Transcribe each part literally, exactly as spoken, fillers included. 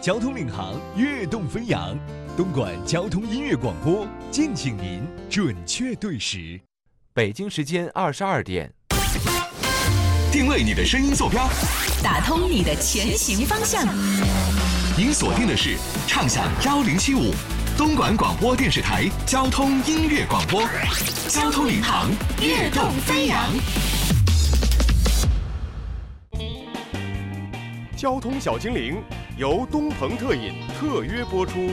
交通领航跃动飞扬，东莞交通音乐广播，敬请您准确对时。 北京时间二十二点， 定位你的声音坐标， 打通你的前行方向。 您锁定的是畅享幺零七五，东莞广播电视台交通音乐广播，交通领航跃动飞扬。 交通小精灵由东鹏特饮特约播出。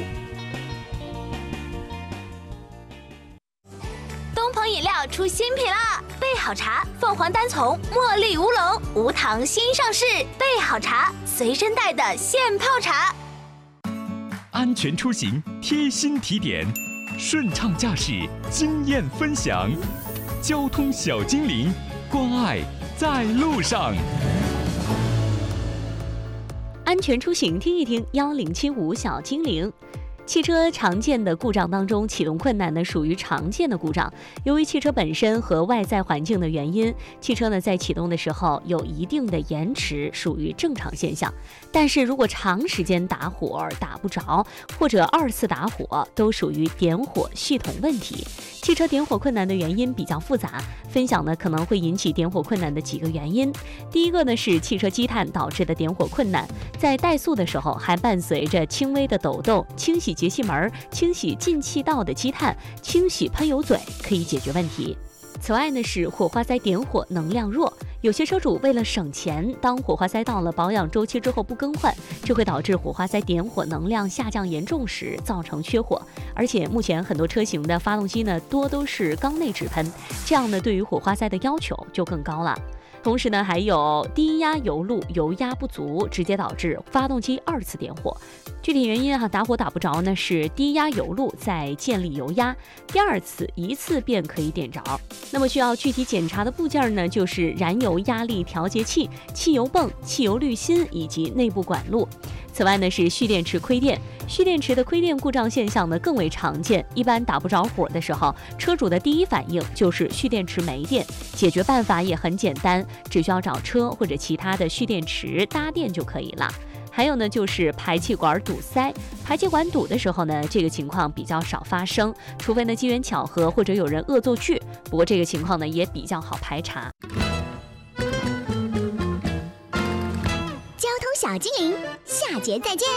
东鹏饮料出新品啦！备好茶，凤凰单丛茉莉乌龙无糖新上市，备好茶，随身带的现泡茶。 安全出行贴心提点，顺畅驾驶经验分享，交通小精灵，关爱在路上。 安全出行，听一听幺零七五小精灵。汽车常见的故障当中，启动困难呢属于常见的故障。由于汽车本身和外在环境的原因，汽车呢在启动的时候有一定的延迟，属于正常现象。但是如果长时间打火打不着，或者二次打火，都属于点火系统问题。汽车点火困难的原因比较复杂，分享呢可能会引起点火困难的几个原因。第一个呢是汽车积碳导致的点火困难，在怠速的时候还伴随着轻微的抖动，清洗节气门、清洗进气道的积碳、清洗喷油嘴可以解决问题。此外呢是火花塞点火能量弱，有些车主为了省钱，当火花塞到了保养周期之后不更换，这会导致火花塞点火能量下降严重时造成缺火。而且目前很多车型的发动机呢多都是缸内直喷，这样呢对于火花塞的要求就更高了。同时呢还有低压油路油压不足，直接导致发动机二次点火。具体原因啊，打火打不着呢是低压油路在建立油压，第二次一次便可以点着。那么需要具体检查的部件呢，就是燃油压力调节器、汽油泵、汽油滤芯以及内部管路。此外呢是蓄电池亏电，蓄电池的亏电故障现象呢更为常见。一般打不着火的时候，车主的第一反应就是蓄电池没电，解决办法也很简单，只需要找车或者其他的蓄电池搭电就可以了。还有呢就是排气管堵塞，排气管堵的时候呢，这个情况比较少发生，除非呢机缘巧合或者有人恶作剧，不过这个情况呢也比较好排查。 交通小精灵，下节再见。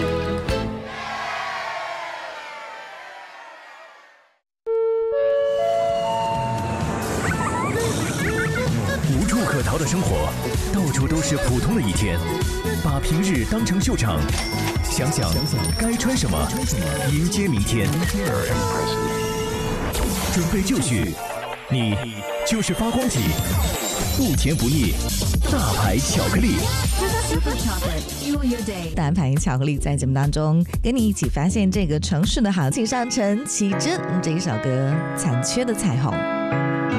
无处可逃的生活，到处都是普通的一天。把平日当成秀场，想想该穿什么，迎接明天。准备就绪，你就是发光体，不甜不腻，大牌巧克力。 大牌巧克力在节目当中跟你一起发现这个城市的好，请上陈绮贞这一首歌《残缺的彩虹》。